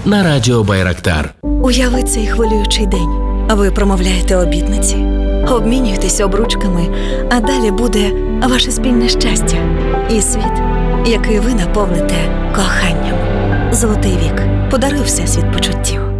на Радіо Байрактар. Уяви цей хвилюючий день. Ви промовляєте обітниці, обмінюєтесь обручками, а далі буде ваше спільне щастя і світ, який ви наповните коханням. Золотий вік. Подаруй Всесвіт почуттів.